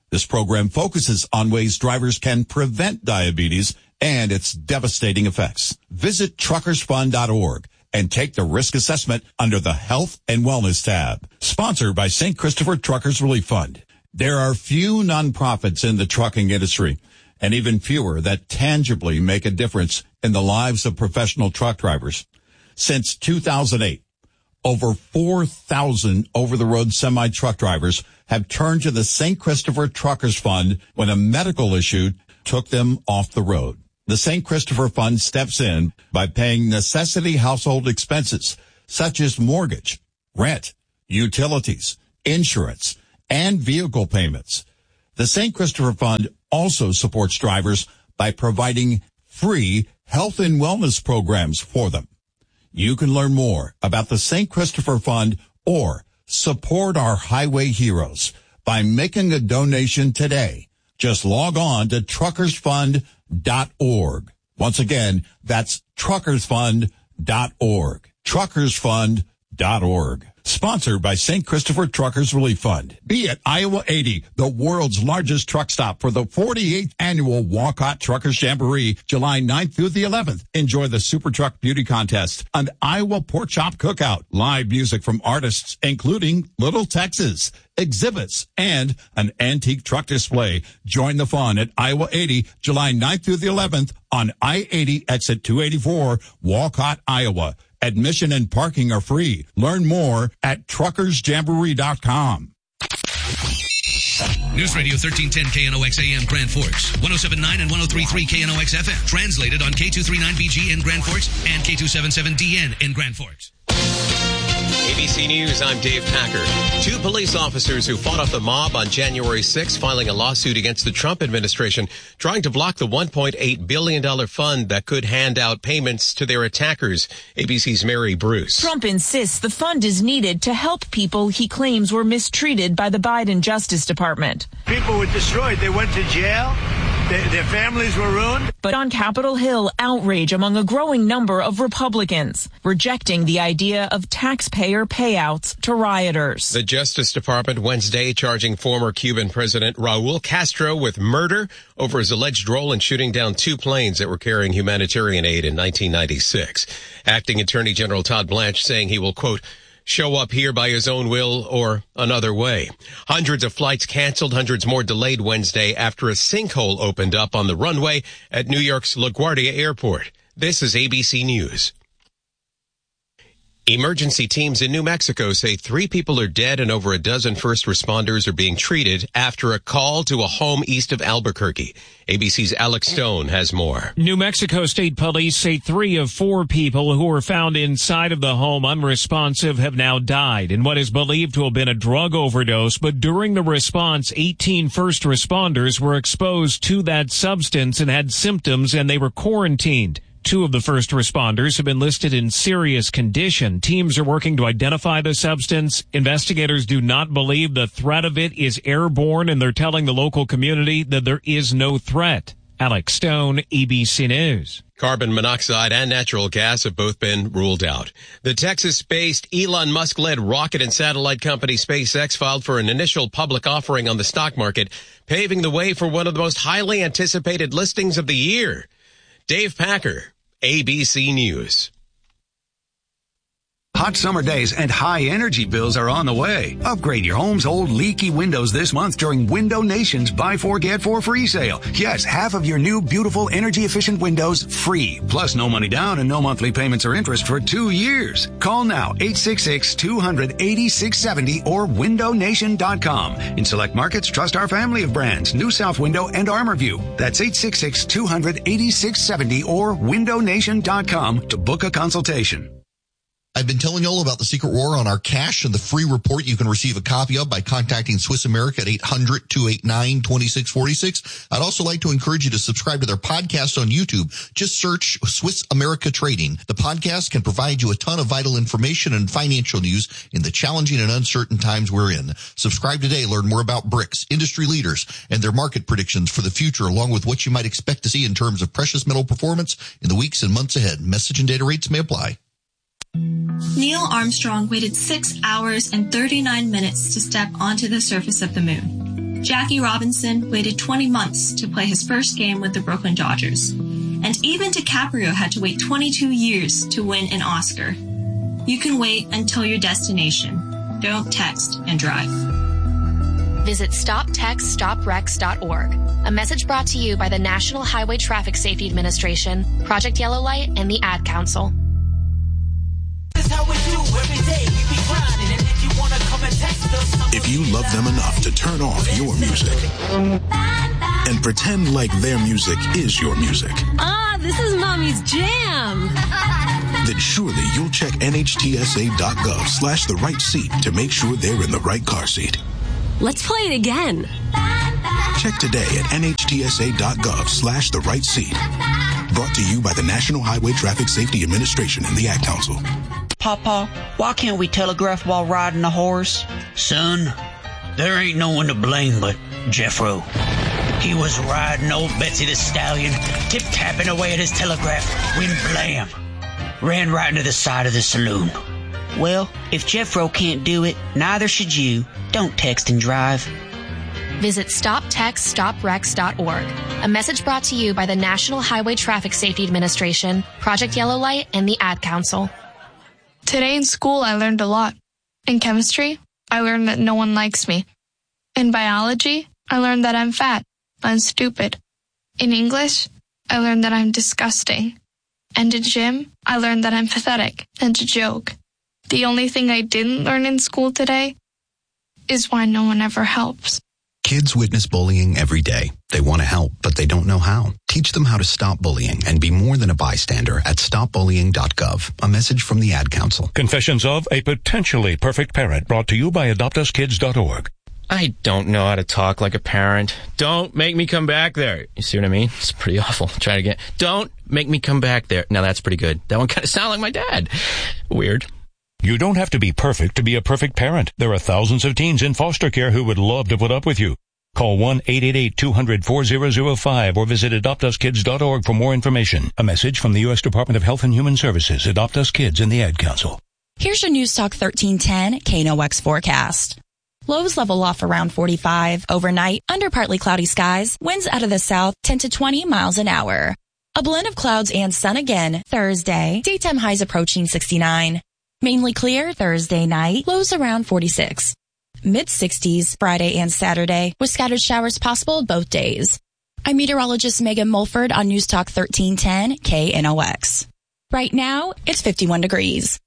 This program focuses on ways drivers can prevent diabetes and its devastating effects. Visit truckersfund.org and take the risk assessment under the Health and Wellness tab. Sponsored by St. Christopher Truckers Relief Fund. There are few nonprofits in the trucking industry, and even fewer that tangibly make a difference in the lives of professional truck drivers. Since 2008, over 4,000 over-the-road semi-truck drivers have turned to the St. Christopher Truckers Fund when a medical issue took them off the road. The St. Christopher Fund steps in by paying necessity household expenses such as mortgage, rent, utilities, insurance, and vehicle payments. The St. Christopher Fund also supports drivers by providing free health and wellness programs for them. You can learn more about the St. Christopher Fund or support our highway heroes by making a donation today. Just log on to truckersfund.org. Once again, that's truckersfund.org. Truckersfund.org. Sponsored by St. Christopher Truckers Relief Fund. Be at Iowa 80, the world's largest truck stop for the 48th annual Walcott Truckers Jamboree, July 9th through the 11th. Enjoy the Super Truck Beauty Contest, an Iowa Pork Chop Cookout, live music from artists including Little Texas, exhibits, and an antique truck display. Join the fun at Iowa 80, July 9th through the 11th on I-80 exit 284, Walcott, Iowa. Admission and parking are free. Learn more at truckersjamboree.com. News Radio 1310 KNOX AM Grand Forks, 107.9 and 103.3 KNOX FM. Translated on K239BG in Grand Forks and K277DN in Grand Forks. ABC News, I'm Dave Packer. 2 police officers who fought off the mob on January 6 filing a lawsuit against the Trump administration, trying to block the $1.8 billion fund that could hand out payments to their attackers. ABC's Mary Bruce. Trump insists the fund is needed to help people he claims were mistreated by the Biden Justice Department. People were destroyed. They went to jail. Their families were ruined. But on Capitol Hill, outrage among a growing number of Republicans, rejecting the idea of taxpayer payouts to rioters. The Justice Department Wednesday charging former Cuban President Raul Castro with murder over his alleged role in shooting down 2 planes that were carrying humanitarian aid in 1996. Acting Attorney General Todd Blanche saying he will, quote, show up here by his own will or another way. Hundreds of flights canceled, hundreds more delayed Wednesday after a sinkhole opened up on the runway at New York's LaGuardia Airport. This is ABC News. Emergency teams in New Mexico say 3 people are dead and over a dozen first responders are being treated after a call to a home east of Albuquerque. ABC's Alex Stone has more. New Mexico State Police say 3 of 4 people who were found inside of the home unresponsive have now died in what is believed to have been a drug overdose. But during the response, 18 first responders were exposed to that substance and had symptoms, and they were quarantined. 2 of the first responders have been listed in serious condition. Teams are working to identify the substance. Investigators do not believe the threat of it is airborne, and they're telling the local community that there is no threat. Alex Stone, ABC News. Carbon monoxide and natural gas have both been ruled out. The Texas-based Elon Musk-led rocket and satellite company SpaceX filed for an initial public offering on the stock market, paving the way for one of the most highly anticipated listings of the year. Dave Packer, ABC News. Hot summer days and high energy bills are on the way. Upgrade your home's old leaky windows this month during Window Nation's Buy 4 Get 4 free sale. Yes, half of your new beautiful energy efficient windows free. Plus no money down and no monthly payments or interest for 2 years. Call now 866-200-8670 or windownation.com. In select markets, trust our family of brands, New South Window and ArmorView. That's 866-200-8670 or windownation.com to book a consultation. I've been telling you all about the secret war on our cash and the free report you can receive a copy of by contacting Swiss America at 800-289-2646. I'd also like to encourage you to subscribe to their podcast on YouTube. Just search Swiss America Trading. The podcast can provide you a ton of vital information and financial news in the challenging and uncertain times we're in. Subscribe today. Learn more about BRICS, industry leaders, and their market predictions for the future, along with what you might expect to see in terms of precious metal performance in the weeks and months ahead. Message and data rates may apply. Neil Armstrong waited 6 hours and 39 minutes to step onto the surface of the moon. Jackie Robinson waited 20 months to play his first game with the Brooklyn Dodgers. And even DiCaprio had to wait 22 years to win an Oscar. You can wait until your destination. Don't text and drive. Visit StopTextStopWrecks.org. A message brought to you by the National Highway Traffic Safety Administration, Project Yellow Light, and the Ad Council. If you love them enough to turn off your music and pretend like their music is your music. This is Mommy's jam. Then surely you'll check NHTSA.gov/the right seat to make sure they're in the right car seat. Let's play it again. Check today at NHTSA.gov/the right seat. Brought to you by the National Highway Traffic Safety Administration and the Ad Council. Papa, why can't we telegraph while riding a horse? Son, there ain't no one to blame but Jeffro. He was riding old Betsy the Stallion, tip-tapping away at his telegraph, when blam, ran right into the side of the saloon. Well, if Jeffro can't do it, neither should you. Don't text and drive. Visit StopTextStopWrecks.org. A message brought to you by the National Highway Traffic Safety Administration, Project Yellow Light, and the Ad Council. Today in school, I learned a lot. In chemistry, I learned that no one likes me. In biology, I learned that I'm fat and stupid. In English, I learned that I'm disgusting. And in gym, I learned that I'm pathetic and a joke. The only thing I didn't learn in school today is why no one ever helps. Kids witness bullying every day. They want to help, but they don't know how. Teach them how to stop bullying and be more than a bystander at stopbullying.gov. A message from the Ad Council. Confessions of a potentially perfect parent, brought to you by AdoptUsKids.org. I don't know how to talk like a parent. Don't make me come back there. You see what I mean? It's pretty awful. Try it again. Don't make me come back there. Now that's pretty good. That one kind of sounded like my dad. Weird. You don't have to be perfect to be a perfect parent. There are thousands of teens in foster care who would love to put up with you. Call 1-888-200-4005 or visit AdoptUsKids.org for more information. A message from the U.S. Department of Health and Human Services, Adopt Us Kids, and the Ad Council. Here's your News Talk 1310 KNOX forecast. Lows level off around 45. Overnight, under partly cloudy skies. Winds out of the south 10 to 20 miles an hour. A blend of clouds and sun again Thursday. Daytime highs approaching 69. Mainly clear Thursday night. Lows around 46. Mid-60s Friday and Saturday with scattered showers possible both days. I'm meteorologist Megan Mulford on News Talk 1310 KNOX. Right now, it's 51 degrees.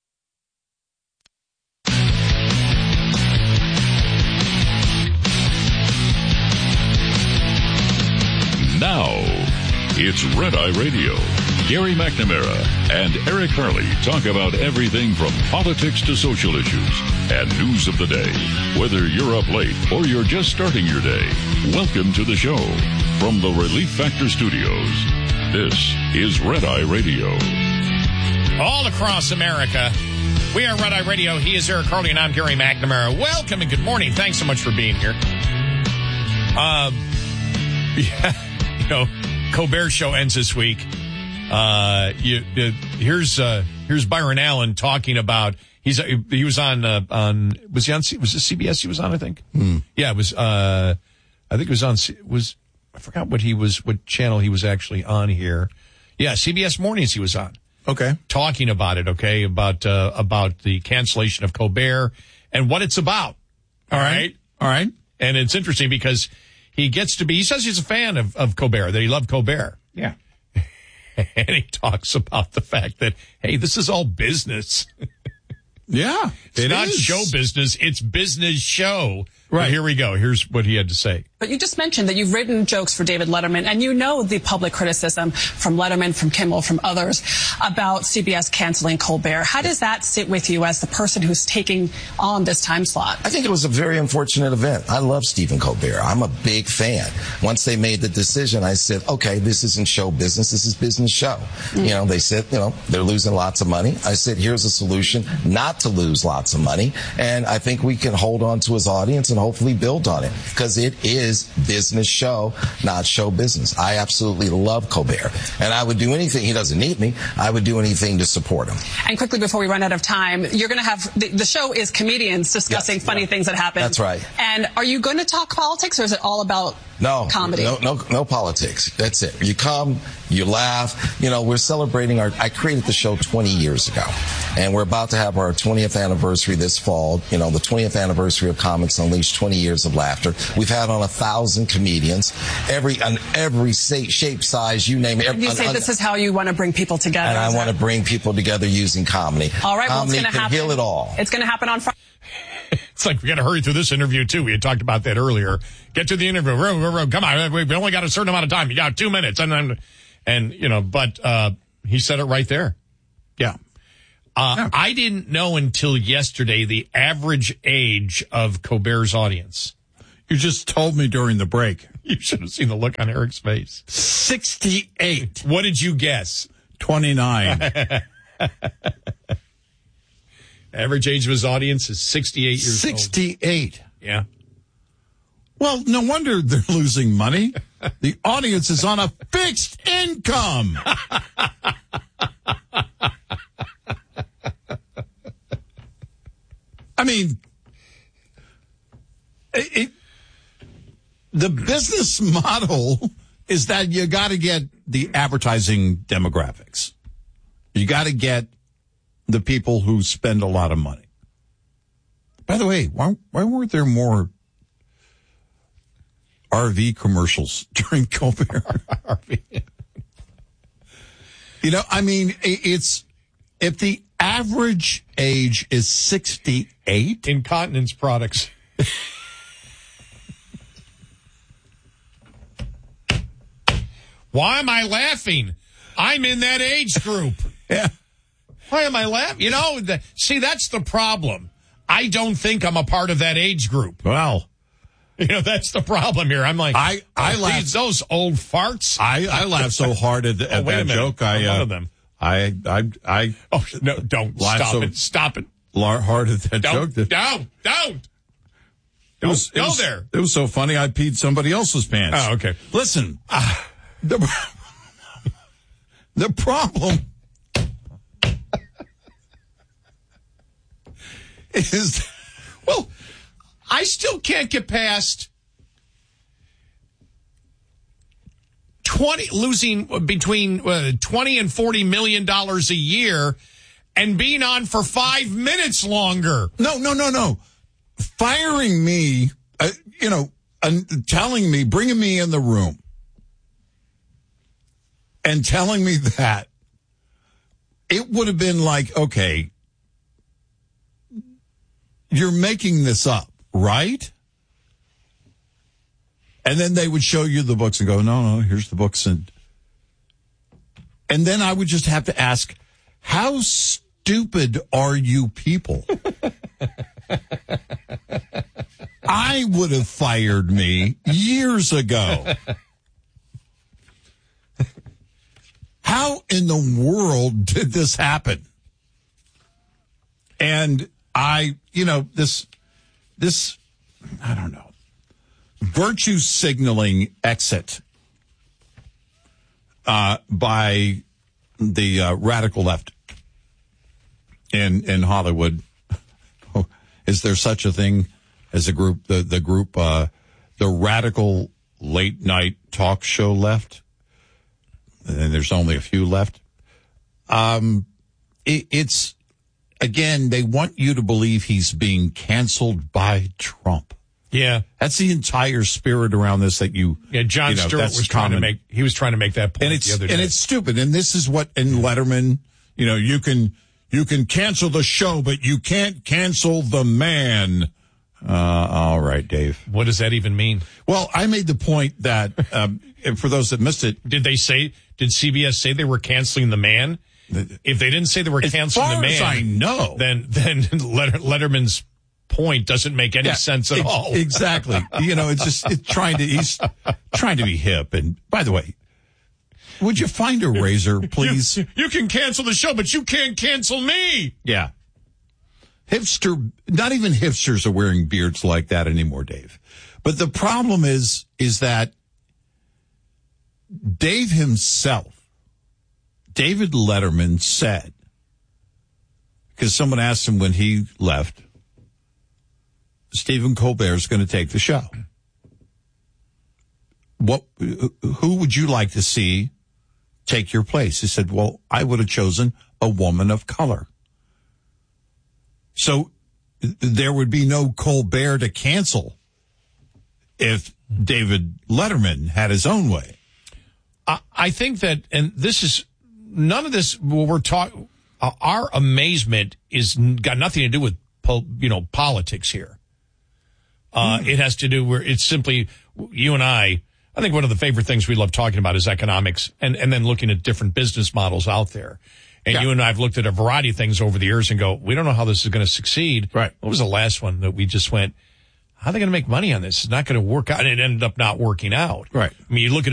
Now, it's Red Eye Radio. Gary McNamara and Eric Harley talk about everything from politics to social issues and news of the day. Whether you're up late or you're just starting your day, welcome to the show. From the Relief Factor Studios, this is Red Eye Radio. All across America, we are Red Eye Radio. He is Eric Harley and I'm Gary McNamara. Welcome and good morning. Thanks so much for being here. Colbert Show ends this week. Here's Byron Allen talking about he was on was it CBS he was on, I think? Yeah, it was I think it was on I forgot what channel he was actually on here. Yeah, CBS Mornings he was on. Okay. Talking about it, okay, about the cancellation of Colbert and what it's about. All right. And it's interesting because he says he's a fan of Colbert, that he loved Colbert. Yeah. And he talks about the fact that, hey, this is all business. Yeah. It's not show business, it's business show. Right. But here we go. Here's what he had to say. But you just mentioned that you've written jokes for David Letterman, and you know the public criticism from Letterman, from Kimmel, from others about CBS canceling Colbert. How does that sit with you as the person who's taking on this time slot? I think it was a very unfortunate event. I love Stephen Colbert. I'm a big fan. Once they made the decision, I said, okay, this isn't show business. This is business show. Mm-hmm. They said, they're losing lots of money. I said, here's a solution not to lose lots of money. And I think we can hold on to his audience and and hopefully build on it, because it is business show, not show business. I absolutely love Colbert, and I would do anything. He doesn't need me. I would do anything to support him. And quickly before we run out of time, you're going to have the show is comedians discussing funny things that happen. That's right. And are you going to talk politics, or is it all about comedy? No politics. That's it. You come, you laugh. You know, we're celebrating I created the show 20 years ago, and we're about to have our 20th anniversary this fall. You know, the 20th anniversary of Comics Unleashed, 20 years of laughter. We've had on 1,000 comedians, every shape, size, you name it. And you say this is how you want to bring people together. And I want to bring people together using comedy. All right, comedy well, it's going to happen. Heal it all. It's going to happen on Friday. It's like we got to hurry through this interview, too. We had talked about that earlier. Get to the interview. Come on. We only got a certain amount of time. You got 2 minutes. And you know, but he said it right there. Yeah. I didn't know until yesterday the average age of Colbert's audience. You just told me during the break. You should have seen the look on Eric's face. 68. What did you guess? 29. Average age of his audience is 68 years old. 68. Yeah. Well, no wonder they're losing money. The audience is on a fixed income. I mean, the business model is that you got to get the advertising demographics. You got to get the people who spend a lot of money. By the way, why weren't there more RV commercials during Colbert? You know, I mean, it's if the average age is 68. Incontinence products. Why am I laughing? I'm in that age group. Yeah. Why am I laughing? You know, see, that's the problem. I don't think I'm a part of that age group. Well, you know, that's the problem here. I'm like, I laugh. Those old farts. I laugh so hard at that joke. One of them. Oh no! Don't stop it! Hard at that joke. Don't go there. It was so funny. I peed somebody else's pants. Oh, okay. Listen, the problem is, well, I still can't get past losing between $20 and $40 million a year and being on for 5 minutes longer. No. Firing me, telling me, bringing me in the room and telling me that it would have been like, okay, you're making this up, right? And then they would show you the books and go, no, here's the books. And then I would just have to ask, how stupid are you people? I would have fired me years ago. How in the world did this happen? And this, I don't know. Virtue signaling exit by the radical left in Hollywood. Is there such a thing as a group, the radical late night talk show left? And there's only a few left. It's, again, they want you to believe he's being canceled by Trump. Yeah. That's the entire spirit around this that Jon Stewart was trying to make that point the other day. And it's stupid. And this is what, in Letterman, you can cancel the show, but you can't cancel the man. All right, Dave. What does that even mean? Well, I made the point that, for those that missed it. Did CBS say they were canceling the man? If they didn't say they were canceling the man, as far as I know, then Letterman's point doesn't make any sense at all. Exactly. He's trying to be hip. And by the way, would you find a razor, please? You can cancel the show, but you can't cancel me. Yeah. not even hipsters are wearing beards like that anymore, Dave. But the problem is that Dave himself, David Letterman said, because someone asked him when he left, Stephen Colbert's going to take the show. Who would you like to see take your place? He said, well, I would have chosen a woman of color. So there would be no Colbert to cancel if David Letterman had his own way. I think that, and this is, none of this, we're talking, our amazement is got nothing to do with, politics here. It has to do where it's simply, you and I think one of the favorite things we love talking about is economics and then looking at different business models out there. And you and I have looked at a variety of things over the years and go, we don't know how this is going to succeed. Right. What was the last one that we just went, how are they going to make money on this? It's not going to work out. And it ended up not working out. Right. I mean, you look at